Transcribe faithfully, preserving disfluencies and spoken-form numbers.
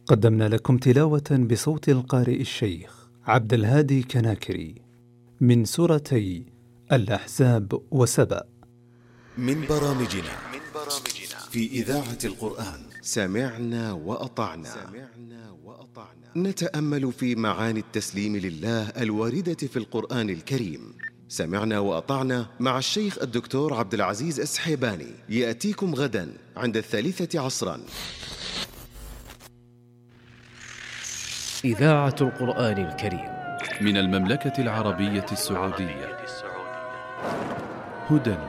قدمنا لكم تلاوة بصوت القارئ الشيخ عبد الهادي كناكري من سورتي الأحزاب وسبأ من برامجنا في إذاعة القرآن. سمعنا وأطعنا. نتأمل في معاني التسليم لله الواردة في القرآن الكريم. سمعنا وأطعنا مع الشيخ الدكتور عبد العزيز السحيباني يأتيكم غدا عند الثالثة عصرا. إذاعة القرآن الكريم من المملكة العربية السعودية. هدى